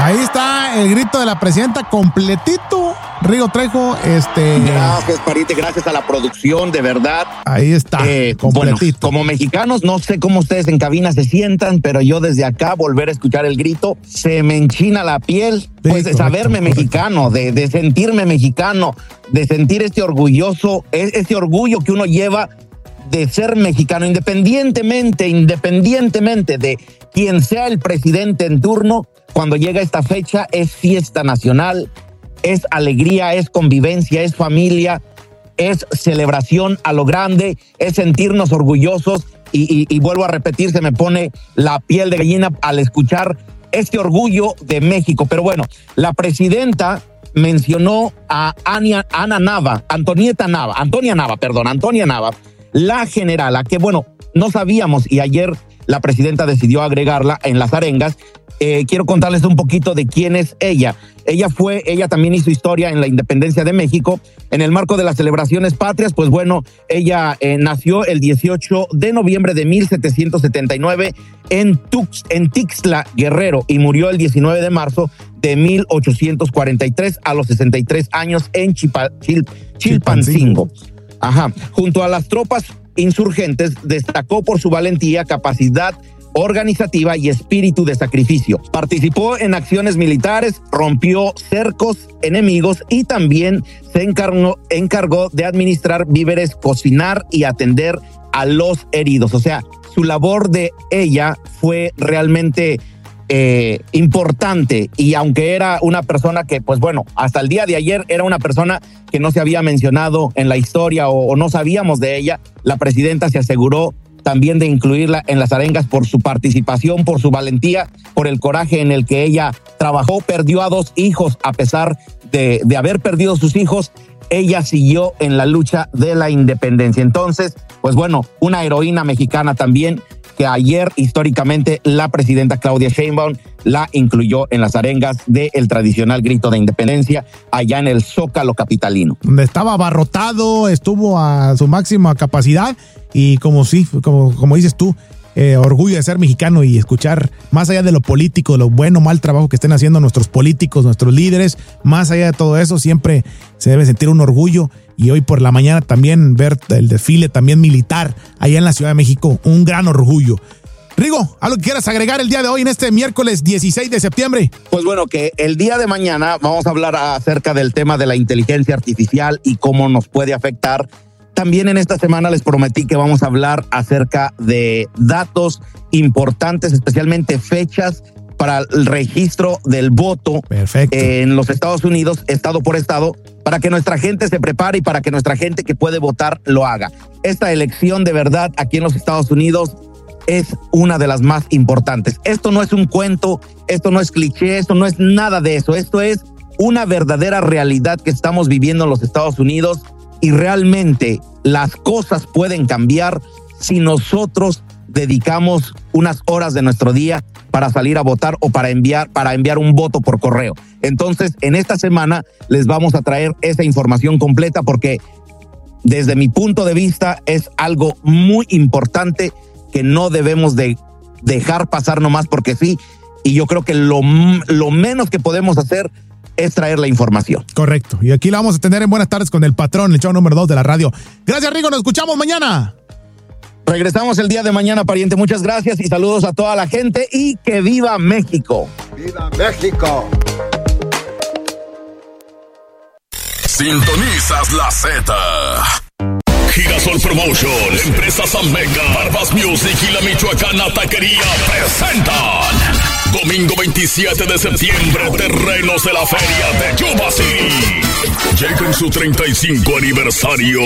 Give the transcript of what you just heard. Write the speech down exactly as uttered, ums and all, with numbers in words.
Ahí está el grito de la presidenta completito. Rigo Trejo, este... Gracias, Parite, gracias a la producción, de verdad. Ahí está, eh, completito. Bueno, como mexicanos, no sé cómo ustedes en cabina se sientan, pero yo desde acá, volver a escuchar el grito, se me enchina la piel, sí, pues de correcto, saberme correcto. mexicano, de, de sentirme mexicano, de sentir este orgulloso, este orgullo que uno lleva de ser mexicano, independientemente, independientemente de quien sea el presidente en turno. Cuando llega esta fecha es fiesta nacional, es alegría, es convivencia, es familia, es celebración a lo grande, es sentirnos orgullosos y, y, y vuelvo a repetir, se me pone la piel de gallina al escuchar este orgullo de México. Pero bueno, la presidenta mencionó a Ania, Ana Nava, Antonieta Nava, Antonia Nava, perdón, Antonia Nava, la generala, que bueno, no sabíamos y ayer la presidenta decidió agregarla en las arengas. Eh, quiero contarles un poquito de quién es ella. Ella fue, ella también hizo historia en la independencia de México. En el marco de las celebraciones patrias, pues bueno, ella eh, nació el dieciocho de noviembre de mil setecientos setenta y nueve en, Tux, en Tixla, Guerrero, y murió el diecinueve de marzo de mil ochocientos cuarenta y tres a los sesenta y tres años en Chipa, Chil, Chilpancingo. Ajá. Junto a las tropas insurgentes, destacó por su valentía, capacidad organizativa y espíritu de sacrificio. Participó en acciones militares, rompió cercos enemigos y también se encargó, encargó de administrar víveres, cocinar y atender a los heridos. O sea, su labor de ella fue realmente eh, importante, y aunque era una persona que, pues bueno, hasta el día de ayer era una persona que no se había mencionado en la historia o, o no sabíamos de ella, la presidenta se aseguró también de incluirla en las arengas por su participación, por su valentía, por el coraje en el que ella trabajó. Perdió a dos hijos, a pesar de, de haber perdido sus hijos, ella siguió en la lucha de la independencia. Entonces, pues bueno, una heroína mexicana también, que ayer históricamente la presidenta Claudia Sheinbaum la incluyó en las arengas del tradicional grito de independencia allá en el Zócalo capitalino. Donde estaba abarrotado, estuvo a su máxima capacidad y como sí, como, como dices tú, eh, orgullo de ser mexicano y escuchar más allá de lo político, de lo bueno o mal trabajo que estén haciendo nuestros políticos, nuestros líderes, más allá de todo eso, siempre se debe sentir un orgullo. Y hoy por la mañana también ver el desfile también militar allá en la Ciudad de México, un gran orgullo. Rigo, ¿algo que quieras agregar el día de hoy en este miércoles dieciséis de septiembre? Pues bueno, que el día de mañana vamos a hablar acerca del tema de la inteligencia artificial y cómo nos puede afectar. También en esta semana les prometí que vamos a hablar acerca de datos importantes, especialmente fechas para el registro del voto. Perfecto. En los Estados Unidos, estado por estado, para que nuestra gente se prepare y para que nuestra gente que puede votar lo haga. Esta elección de verdad aquí en los Estados Unidos es una de las más importantes. Esto no es un cuento, esto no es cliché, esto no es nada de eso. Esto es una verdadera realidad que estamos viviendo en los Estados Unidos, y realmente las cosas pueden cambiar si nosotros dedicamos unas horas de nuestro día para salir a votar o para enviar, para enviar un voto por correo. Entonces, en esta semana les vamos a traer esa información completa, porque desde mi punto de vista es algo muy importante que no debemos de dejar pasar nomás porque sí, y yo creo que lo, lo menos que podemos hacer es traer la información. Correcto, y aquí la vamos a tener en Buenas Tardes con el Patrón, el show número dos de la radio. Gracias, Rigo, nos escuchamos mañana. Regresamos el día de mañana, pariente. Muchas gracias y saludos a toda la gente, y que viva México. ¡Viva México! Sintonizas la Z. Girasol Promotion, Empresas Amega, Barbas Music y la Michoacana Taquería presentan domingo veintisiete de septiembre, terrenos de la feria de Yuba City. Llega en su treinta y cinco aniversario